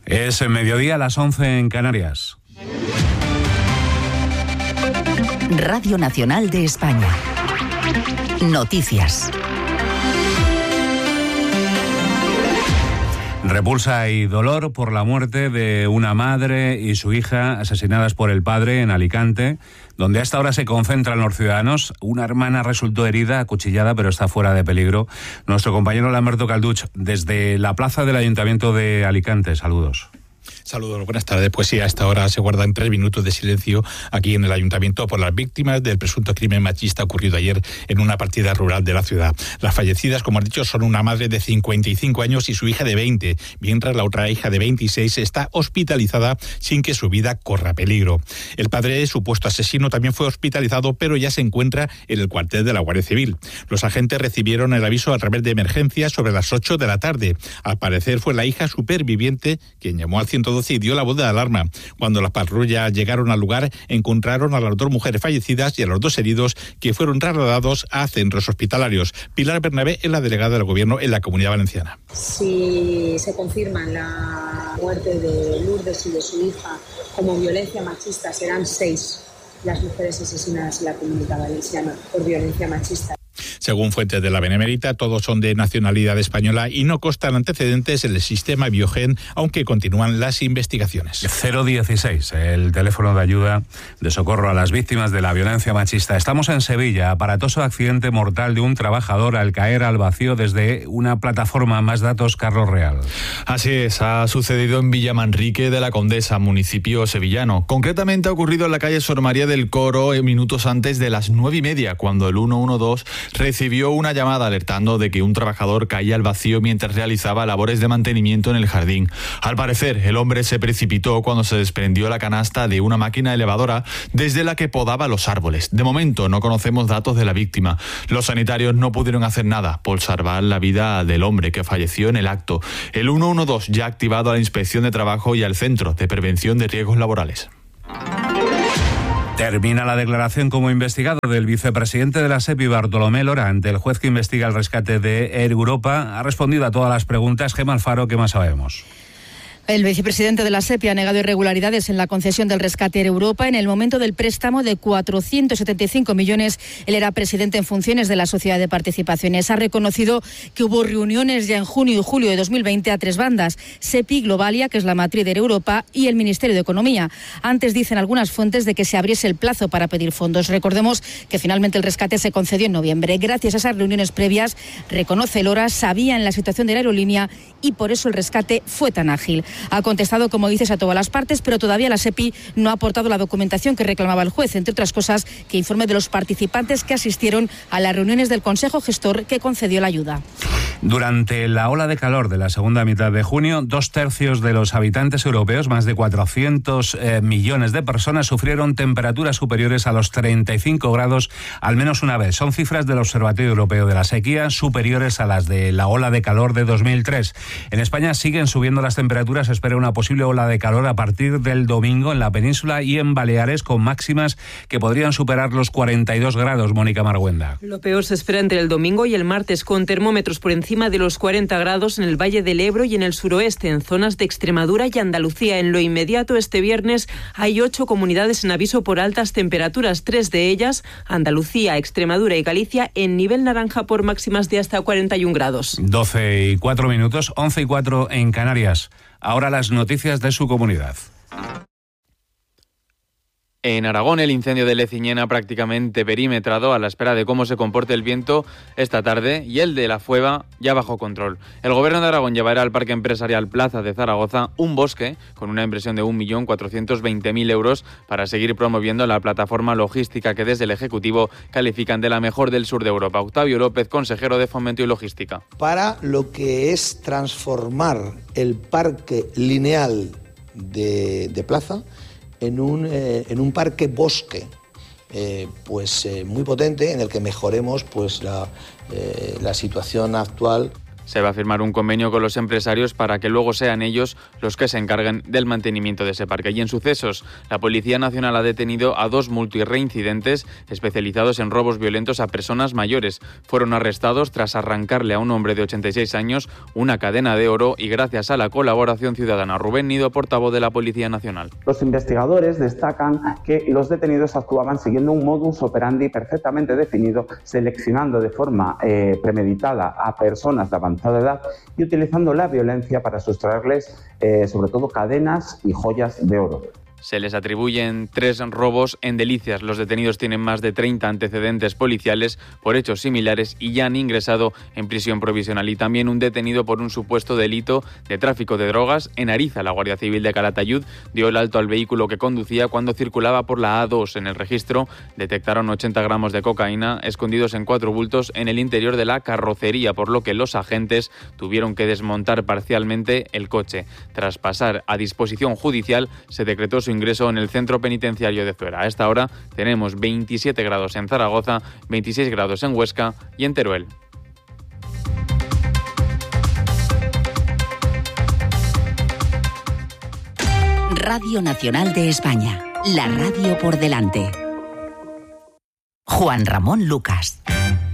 Es mediodía, a las 11 en Canarias. Radio Nacional de España. Noticias. Repulsa y dolor por la muerte de una madre y su hija asesinadas por el padre en Alicante, donde hasta ahora se concentran los ciudadanos. Una hermana resultó herida, acuchillada, pero está fuera de peligro. Nuestro compañero Lamberto Calduch, desde la plaza del Ayuntamiento de Alicante. Saludos. Saludos, buenas tardes. Pues sí, a esta hora se guardan 3 minutos de silencio aquí en el Ayuntamiento por las víctimas del presunto crimen machista ocurrido ayer en una partida rural de la ciudad. Las fallecidas, como has dicho, son una madre de 55 años y su hija de 20, mientras la otra hija de 26 está hospitalizada sin que su vida corra peligro. El padre, supuesto asesino, también fue hospitalizado, pero ya se encuentra en el cuartel de la Guardia Civil. Los agentes recibieron el aviso a través de emergencia sobre las 8 de la tarde. Al parecer fue la hija superviviente quien llamó al 112 y dio la voz de alarma. Cuando las patrullas llegaron al lugar, encontraron a las 2 mujeres fallecidas y a los 2 heridos, que fueron trasladados a centros hospitalarios. Pilar Bernabé es la delegada del Gobierno en la Comunidad Valenciana. Si se confirma la muerte de Lourdes y de su hija como violencia machista, serán 6 las mujeres asesinadas en la Comunidad Valenciana por violencia machista. Según fuentes de la Benemérita, todos son de nacionalidad española y no constan antecedentes en el sistema Biogen, aunque continúan las investigaciones. 016, el teléfono de ayuda de socorro a las víctimas de la violencia machista. Estamos en Sevilla, aparatoso accidente mortal de un trabajador al caer al vacío desde una plataforma. Más datos, Carlos Real. Así es, ha sucedido en Villamanrique de la Condesa, municipio sevillano. Concretamente ha ocurrido en la calle Sor María del Coro minutos antes de las 9:30, cuando el 112 recibió una llamada alertando de que un trabajador caía al vacío mientras realizaba labores de mantenimiento en el jardín. Al parecer, el hombre se precipitó cuando se desprendió la canasta de una máquina elevadora desde la que podaba los árboles. De momento no conocemos datos de la víctima. Los sanitarios no pudieron hacer nada por salvar la vida del hombre que falleció en el acto. El 112 ya ha activado a la Inspección de Trabajo y al Centro de Prevención de Riesgos Laborales. Termina la declaración como investigado del vicepresidente de la SEPI, Bartolomé Lora, ante el juez que investiga el rescate de Air Europa. Ha respondido a todas las preguntas. Gemma Alfaro, ¿qué más sabemos? El vicepresidente de la SEPI ha negado irregularidades en la concesión del rescate Air Europa. En el momento del préstamo de 475 millones, él era presidente en funciones de la Sociedad de Participaciones. Ha reconocido que hubo reuniones ya en junio y julio de 2020 a 3 bandas: SEPI, Globalia, que es la matriz de Air Europa, y el Ministerio de Economía. Antes dicen algunas fuentes de que se abriese el plazo para pedir fondos. Recordemos que finalmente el rescate se concedió en noviembre. Gracias a esas reuniones previas, reconoce Lora, sabían la situación de la aerolínea y por eso el rescate fue tan ágil. Ha contestado, como dices, a todas las partes, pero todavía la SEPI no ha aportado la documentación que reclamaba el juez, entre otras cosas, que informe de los participantes que asistieron a las reuniones del Consejo Gestor que concedió la ayuda. Durante la ola de calor de la segunda mitad de junio, 2/3 de los habitantes europeos, más de 400 millones de personas, sufrieron temperaturas superiores a los 35 grados al menos una vez. Son cifras del Observatorio Europeo de la Sequía, superiores a las de la ola de calor de 2003. En España siguen subiendo las temperaturas. Se espera una posible ola de calor a partir del domingo en la península y en Baleares, con máximas que podrían superar los 42 grados. Mónica Marguenda. Lo peor se espera entre el domingo y el martes, con termómetros por encima de los 40 grados en el Valle del Ebro y en el suroeste, en zonas de Extremadura y Andalucía. En lo inmediato, este viernes, hay 8 comunidades en aviso por altas temperaturas, 3 de ellas, Andalucía, Extremadura y Galicia, en nivel naranja por máximas de hasta 41 grados. 12:04, 11:04 en Canarias. Ahora las noticias de su comunidad. En Aragón, el incendio de Leciñena prácticamente perimetrado a la espera de cómo se comporte el viento esta tarde, y el de La Fueva ya bajo control. El Gobierno de Aragón llevará al Parque Empresarial Plaza de Zaragoza un bosque con una inversión de 1.420.000 euros para seguir promoviendo la plataforma logística que desde el Ejecutivo califican de la mejor del sur de Europa. Octavio López, consejero de Fomento y Logística. Para lo que es transformar el parque lineal de Plaza en un parque bosque muy potente, en el que mejoremos la situación actual. Se va a firmar un convenio con los empresarios para que luego sean ellos los que se encarguen del mantenimiento de ese parque. Y en sucesos, la Policía Nacional ha detenido a 2 multirreincidentes especializados en robos violentos a personas mayores. Fueron arrestados tras arrancarle a un hombre de 86 años una cadena de oro y gracias a la colaboración ciudadana. Rubén Nido, portavoz de la Policía Nacional. Los investigadores destacan que los detenidos actuaban siguiendo un modus operandi perfectamente definido, seleccionando de forma premeditada a personas de avanzada edad y utilizando la violencia para sustraerles sobre todo cadenas y joyas de oro. Se les atribuyen 3 robos en Delicias. Los detenidos tienen más de 30 antecedentes policiales por hechos similares y ya han ingresado en prisión provisional. Y también un detenido por un supuesto delito de tráfico de drogas en Ariza. La Guardia Civil de Calatayud dio el alto al vehículo que conducía cuando circulaba por la A2. En el registro detectaron 80 gramos de cocaína escondidos en 4 bultos en el interior de la carrocería, por lo que los agentes tuvieron que desmontar parcialmente el coche. Tras pasar a disposición judicial, se decretó su ingreso en el centro penitenciario de Zuera. A esta hora tenemos 27 grados en Zaragoza, 26 grados en Huesca y en Teruel. Radio Nacional de España, la radio por delante. Juan Ramón Lucas.